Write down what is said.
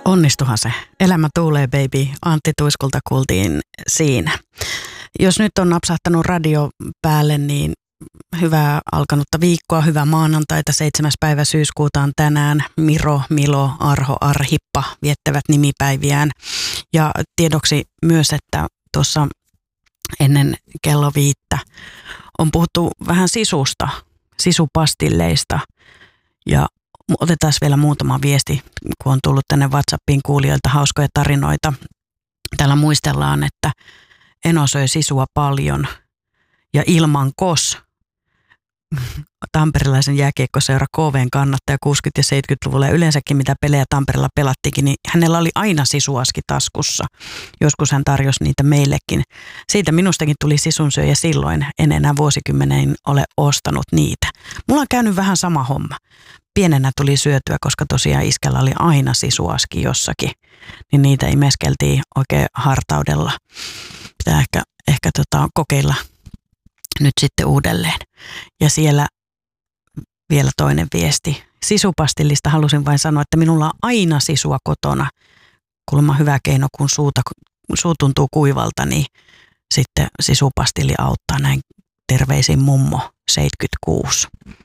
Onnistuhan se. Elämä tuulee, baby. Antti Tuiskulta kuultiin siinä. Jos nyt on napsahtanut radio päälle, niin hyvää alkanutta viikkoa, hyvää maanantaita, 7. päivä syyskuuta on tänään. Miro, Milo, Arho, Arhippa viettävät nimipäiviään. Ja tiedoksi myös, että tuossa ennen kello 5 on puhuttu vähän sisusta, sisupastilleista. Ja otetaan vielä muutama viesti, kun on tullut tänne WhatsAppiin kuulijoilta hauskoja tarinoita. Täällä muistellaan, että eno söi sisua paljon ja ilman kos. Tamperilaisen jääkiekkoseura KV:n kannattaja 60- ja 70-luvulla ja yleensäkin mitä pelejä Tampereella pelattiinkin, niin hänellä oli aina sisuaski taskussa. Joskus hän tarjosi niitä meillekin. Siitä minustakin tuli sisunsyöjä silloin, en enää vuosikymmeneen ole ostanut niitä. Mulla on käynyt vähän sama homma. Pienenä tuli syötyä, koska tosiaan iskällä oli aina sisuaski jossakin, niin niitä imeskeltiin oikein hartaudella. Pitää ehkä kokeilla nyt sitten uudelleen. Ja siellä vielä toinen viesti. Sisupastillista halusin vain sanoa, että minulla on aina sisua kotona. Kuulemma hyvä keino, kun suu tuntuu kuivalta, niin sitten sisupastilli auttaa näin. Terveisin mummo 76.